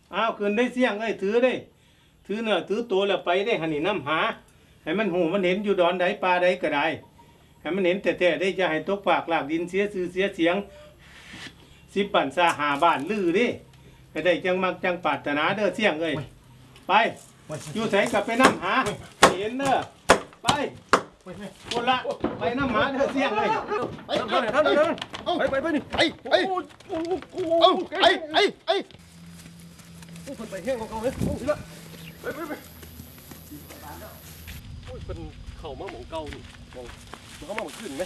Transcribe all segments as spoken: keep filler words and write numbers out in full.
อ้าวคืนได้เสี่ยงเอ้ยถือได้ถือเนื้อถือตัวแล้วไปได้หันนี่น้ำหาให้มันหูมันเห็นอยู่ดอนใดปลาใดก็ได้ให้มันเห็นแต่แต่ได้จะให้ตกปากลากดินเสียสื่อเสียเสียงสิบบ้านซาหาบ้านลือดิให้ได้จังมักจังปรารถนาเด้อเสี่ยงเอ้ยไปอยู่ไสกับไปน้ำหาเห็นเด้อไปคนละไปน้ำหาเด้อเสี่ยงเอ้ยไปไปไปไปนี่ไปไปไปไปไปคนไปเฮี้ยงของเขาเลยนี่ละไปไปไปโอ้ยเป็นเข่ามาหมองเก่านี่มองมันเขามาหมองขึ้นไหม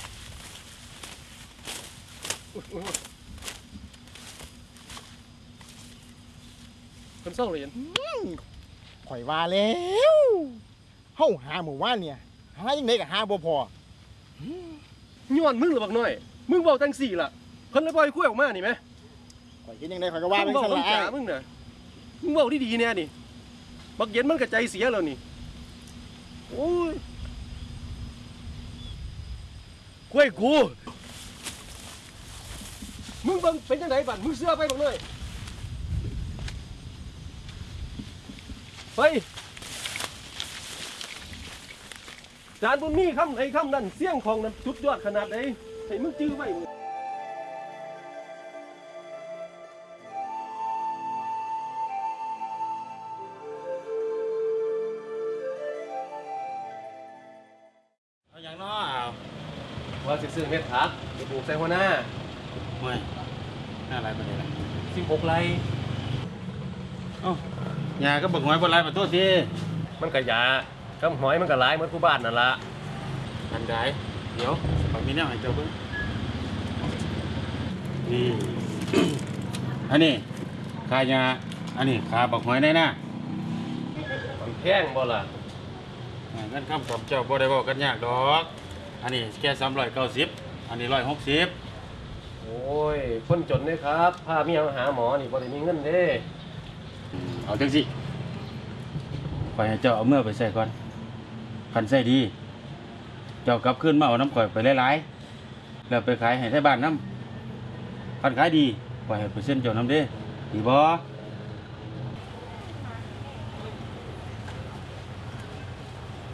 คนเศร้าเลยยันข่อยว่าแล้วเฮาหาหมู่ว่านเนี่ยหายังไงก็หาบ่พอย้อนมึงหรือบักน้อยมึงเบาจังสี่ล่ะเพิ่นเลยปล่อยคุยออกมานี่ไหมข่อยคิดยังไงข่อยก็ว่าเป็นสลายมึงน่ะมึงเบาดีๆเนี่ยนี่บักเย็นมันกระใจเสียแล้วนี่โอ้ยคุยกูมึงบังเป็นจังไดบัดมึงเสื้อไปบักน้อยไปจานบุญมีคำไหนคำนั้นเสียงของนั้นสุดยอดขนาดไหนให้มึงจื้อไว้เอาอย่างน้อว่าสิซื้อเม็ดผักไปปลูกใส่หัวหน้าห่วยหน้าไรไปเลยล่ะสิบหกไร่เอ้าหญ้าก็บักหอยบ่หลายปานตัวสิมันก็ยาก็หอยมันก็หลายเหมือนผู้บ้านนั่นละอันใดเดี๋ยวขอมีแนวให้เจ้าเบิ่งนี่ อันนี้ค่าหญ้าอันนี้ค่าบักหอยได้นะมันแพงบ่ล่ะเงินคำกับเจ้าบ่ได้บอกกันยากดอกอันนี้แค่สามร้อยเก้าสิบอันนี้ร้อยหกสิบโอ้ยคนจนเลยครับพาเมียมาหาหมอนี่บ่ได้มีเงินเด้เอาจังสิไปให้เจ้าเอาเมื่อไปใส่ก่อนพันใส่ดีเจ้ากลับขึ้นมาเอาน้ำข่อยไปหลายๆแล้วไปขายให้ไทบ้านน้ำพันขายดีปล่อยให้เปอร์เซ็นต์เจ้าน้ำเด้ดีบ่